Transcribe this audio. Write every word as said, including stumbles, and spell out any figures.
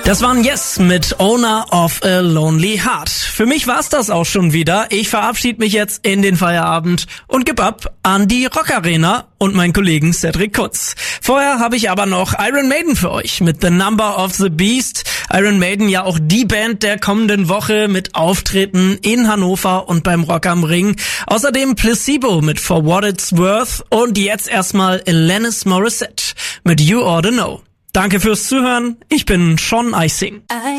Das waren Yes mit Owner of a Lonely Heart. Für mich war's das auch schon wieder. Ich verabschiede mich jetzt in den Feierabend und gebe ab an die Rock Arena und meinen Kollegen Cedric Kutz. Vorher habe ich aber noch Iron Maiden für euch mit The Number of the Beast. Iron Maiden ja auch die Band der kommenden Woche mit Auftritten in Hannover und beim Rock am Ring. Außerdem Placebo mit For What It's Worth und jetzt erstmal Alanis Morissette mit You Oughta Know. Danke fürs Zuhören. Ich bin Sean Eising.